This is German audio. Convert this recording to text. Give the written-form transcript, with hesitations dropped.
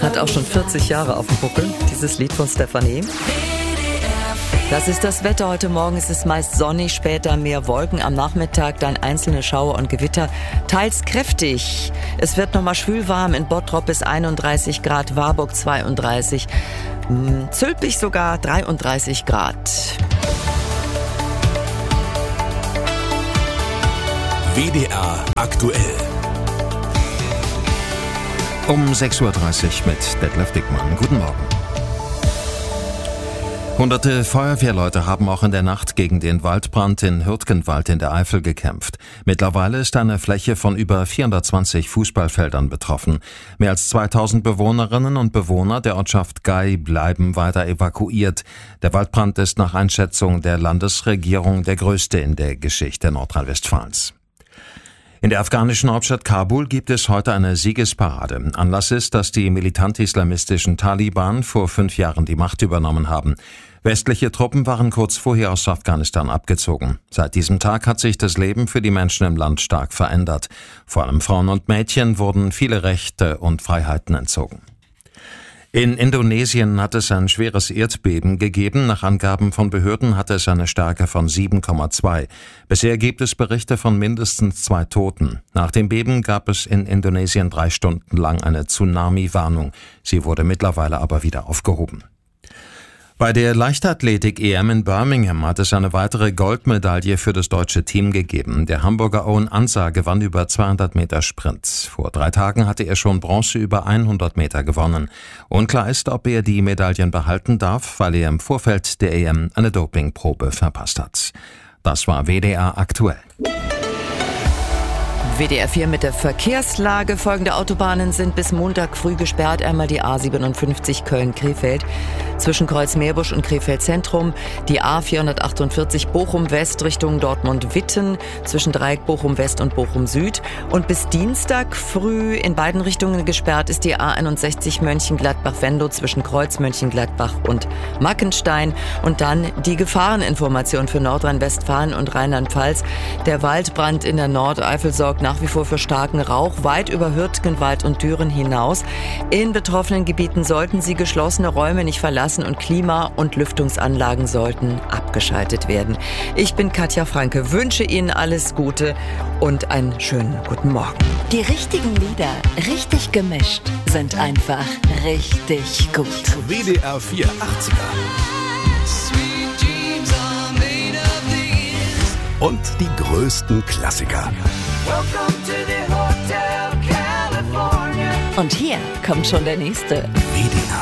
Hat auch schon 40 Jahre auf dem Buckel, dieses Lied von Stefanie. Das ist das Wetter. Heute Morgen ist es meist sonnig, später mehr Wolken. Am Nachmittag dann einzelne Schauer und Gewitter, teils kräftig. Es wird nochmal schwül warm, in Bottrop bis 31 Grad, Warburg 32, Zülpich sogar 33 Grad. WDR aktuell. Um 6.30 Uhr mit Detlef Dickmann. Guten Morgen. Hunderte Feuerwehrleute haben auch in der Nacht gegen den Waldbrand in Hürtgenwald in der Eifel gekämpft. Mittlerweile ist eine Fläche von über 420 Fußballfeldern betroffen. Mehr als 2000 Bewohnerinnen und Bewohner der Ortschaft Gay bleiben weiter evakuiert. Der Waldbrand ist nach Einschätzung der Landesregierung der größte in der Geschichte Nordrhein-Westfalens. In der afghanischen Hauptstadt Kabul gibt es heute eine Siegesparade. Anlass ist, dass die militant-islamistischen Taliban vor 5 Jahren die Macht übernommen haben. Westliche Truppen waren kurz vorher aus Afghanistan abgezogen. Seit diesem Tag hat sich das Leben für die Menschen im Land stark verändert. Vor allem Frauen und Mädchen wurden viele Rechte und Freiheiten entzogen. In Indonesien hat es ein schweres Erdbeben gegeben. Nach Angaben von Behörden hatte es eine Stärke von 7,2. Bisher gibt es Berichte von mindestens 2 Toten. Nach dem Beben gab es in Indonesien 3 Stunden lang eine Tsunami-Warnung. Sie wurde mittlerweile aber wieder aufgehoben. Bei der Leichtathletik-EM in Birmingham hat es eine weitere Goldmedaille für das deutsche Team gegeben. Der Hamburger Owen Ansah gewann über 200 Meter Sprint. Vor 3 Tagen hatte er schon Bronze über 100 Meter gewonnen. Unklar ist, ob er die Medaillen behalten darf, weil er im Vorfeld der EM eine Dopingprobe verpasst hat. Das war WDR aktuell. WDR 4 mit der Verkehrslage. Folgende Autobahnen sind bis Montag früh gesperrt. Einmal die A57 Köln-Krefeld zwischen Kreuz-Meerbusch und Krefeld Zentrum. Die A448 Bochum-West Richtung Dortmund-Witten zwischen Dreieck Bochum-West und Bochum-Süd. Und bis Dienstag früh in beiden Richtungen gesperrt ist die A61 Mönchengladbach-Venlo zwischen Kreuz Mönchengladbach und Mackenstein. Und dann die Gefahreninformation für Nordrhein-Westfalen und Rheinland-Pfalz. Der Waldbrand in der Nordeifel sorgt nach wie vor für starken Rauch, weit über Hürtgenwald und Düren hinaus. In betroffenen Gebieten sollten Sie geschlossene Räume nicht verlassen und Klima- und Lüftungsanlagen sollten abgeschaltet werden. Ich bin Katja Franke, wünsche Ihnen alles Gute und einen schönen guten Morgen. Die richtigen Lieder, richtig gemischt, sind einfach richtig gut. WDR 4 80er. Und die größten Klassiker. Und hier kommt schon der nächste. WDR